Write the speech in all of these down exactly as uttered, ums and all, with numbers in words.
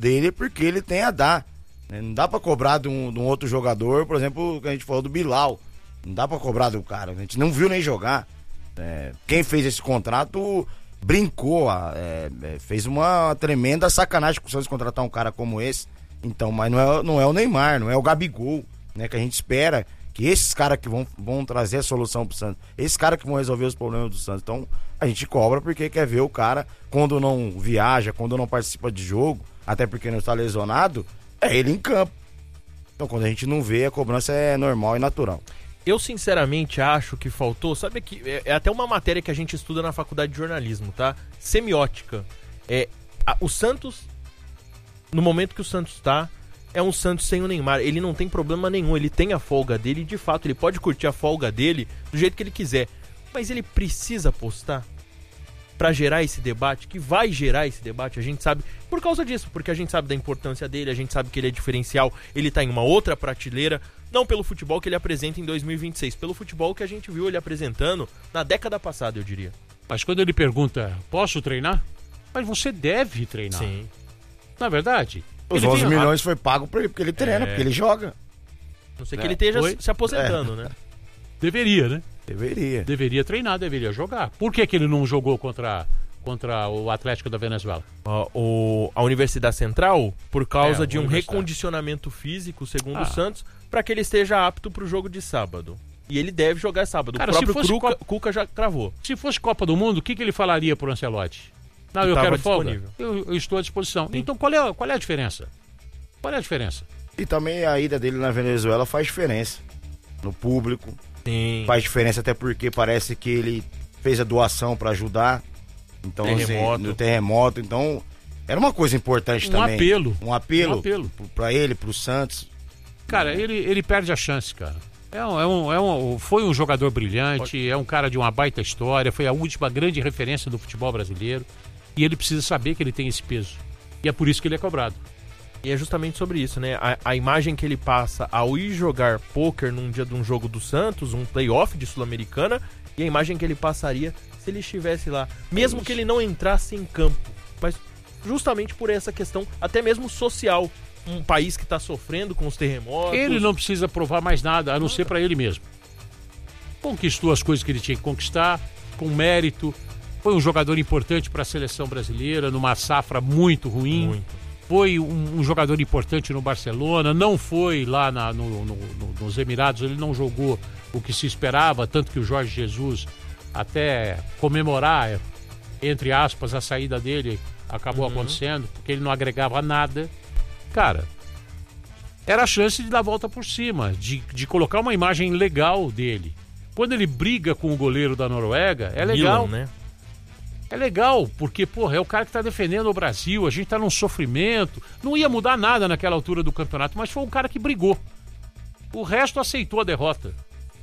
dele porque ele tem a dar. Não dá pra cobrar de um, de um outro jogador, por exemplo, que a gente falou do Bilal. Não dá pra cobrar do cara, a gente não viu nem jogar. É, quem fez esse contrato brincou, é, é, fez uma tremenda sacanagem com o Santos contratar um cara como esse. Então, mas não é, não é o Neymar, não é o Gabigol, né, que a gente espera que esses caras que vão, vão trazer a solução pro Santos, esses caras que vão resolver os problemas do Santos. Então, a gente cobra porque quer ver o cara, quando não viaja, quando não participa de jogo, até porque não está lesionado, é ele em campo. Então, quando a gente não vê, a cobrança é normal e natural. Eu, sinceramente, acho que faltou, sabe que é, é até uma matéria que a gente estuda na faculdade de jornalismo, tá? Semiótica. É, a, o Santos, no momento que o Santos tá, é um Santos sem o Neymar. Ele não tem problema nenhum, ele tem a folga dele e, de fato, ele pode curtir a folga dele do jeito que ele quiser. Mas ele precisa postar pra gerar esse debate, que vai gerar esse debate, a gente sabe, por causa disso, porque a gente sabe da importância dele, a gente sabe que ele é diferencial, ele tá em uma outra prateleira, não pelo futebol que ele apresenta em dois mil e vinte e seis, pelo futebol que a gente viu ele apresentando na década passada, eu diria. Mas quando ele pergunta, posso treinar? Mas você deve treinar. Sim. Na verdade... Os onze milhões foi pago por ele, porque ele treina, é. porque ele joga. Não sei é. que ele esteja foi? se aposentando, é. né? Deveria, né? Deveria. Deveria treinar, deveria jogar. Por que que ele não jogou contra, contra o Atlético da Venezuela? Uh, o, a Universidade Central, por causa é, de um recondicionamento físico, segundo ah. o Santos, para que ele esteja apto para o jogo de sábado. E ele deve jogar sábado. Cara, o próprio Cuca, Copa... Cuca já cravou. Se fosse Copa do Mundo, o que, que ele falaria pro Ancelotti? Não, eu quero folga. Eu, eu estou à disposição. Sim. Então qual é, qual é a diferença? Qual é a diferença? E também a ida dele na Venezuela faz diferença. No público. Sim. Faz diferença até porque parece que ele fez a doação para ajudar. Então, terremoto. Assim, no terremoto. Então, era uma coisa importante um também. Apelo. Um apelo. Um apelo. Para ele, pro Santos. Cara, ele, ele perde a chance, cara. É um, é um, é um, foi um jogador brilhante, é um cara de uma baita história, foi a última grande referência do futebol brasileiro. E ele precisa saber que ele tem esse peso. E é por isso que ele é cobrado. E é justamente sobre isso, né? A, a imagem que ele passa ao ir jogar pôquer num dia de um jogo do Santos, um playoff de Sul-Americana, e a imagem que ele passaria se ele estivesse lá. Mesmo que ele não entrasse em campo. Mas justamente por essa questão, até mesmo social. Um país que está sofrendo com os terremotos. Ele não precisa provar mais nada, a não ser para ele mesmo. Conquistou as coisas que ele tinha que conquistar, com mérito. Foi um jogador importante para a seleção brasileira, numa safra muito ruim. Muito. Foi um, um jogador importante no Barcelona, não foi lá na, no, no, no, nos Emirados, ele não jogou o que se esperava, tanto que o Jorge Jesus, até comemorar, entre aspas, a saída dele, acabou uhum. acontecendo, porque ele não agregava nada. Cara, era a chance de dar a volta por cima, de, de colocar uma imagem legal dele. Quando ele briga com o goleiro da Noruega, é legal. Milan, né? É legal, porque, porra, é o cara que tá defendendo o Brasil, a gente tá num sofrimento. Não ia mudar nada naquela altura do campeonato, mas foi um cara que brigou. O resto aceitou a derrota.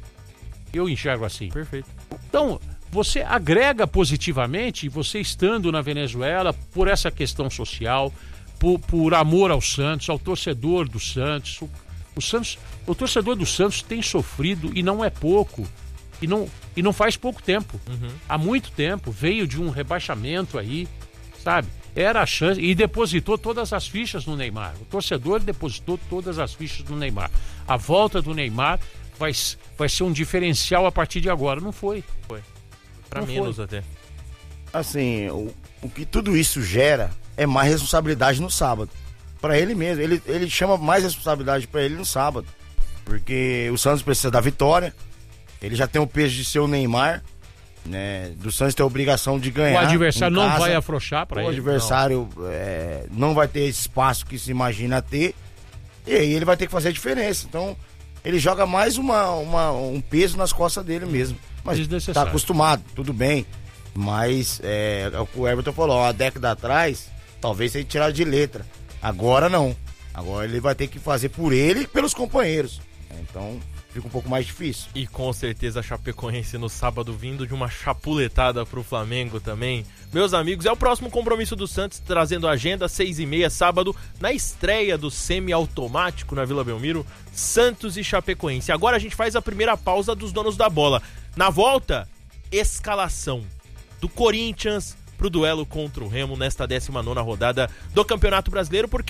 Eu enxergo assim. Perfeito. Então, você agrega positivamente, você estando na Venezuela, por essa questão social, por, por amor ao Santos, ao torcedor do Santos. O, o Santos. O torcedor do Santos tem sofrido, e não é pouco. E não, e não faz pouco tempo. Uhum. Há muito tempo. Veio de um rebaixamento aí, sabe? Era a chance. E depositou todas as fichas no Neymar. O torcedor depositou todas as fichas no Neymar. A volta do Neymar vai, vai ser um diferencial a partir de agora. Não foi. Foi. Pra não menos foi. até. Assim, o, o que tudo isso gera é mais responsabilidade no sábado. Pra ele mesmo. Ele, ele chama mais responsabilidade pra ele no sábado. Porque o Santos precisa da vitória. Ele já tem o peso de ser o Neymar, né? Do Santos tem a obrigação de ganhar. O adversário não vai afrouxar para ele. O adversário não. É, não vai ter esse espaço que se imagina ter. E aí ele vai ter que fazer a diferença. Então, ele joga mais uma, uma, um peso nas costas dele mesmo. Mas tá acostumado, tudo bem. Mas, é, é o que o Everton falou, uma década atrás, talvez ele tirar de letra. Agora não. Agora ele vai ter que fazer por ele e pelos companheiros. Então, fica um pouco mais difícil. E com certeza a Chapecoense no sábado vindo de uma chapuletada pro Flamengo também. Meus amigos, é o próximo compromisso do Santos, trazendo a agenda, seis e meia, sábado, na estreia do semiautomático na Vila Belmiro, Santos e Chapecoense. Agora a gente faz a primeira pausa dos donos da bola. Na volta, escalação do Corinthians pro duelo contra o Remo nesta décima nona rodada do Campeonato Brasileiro, porque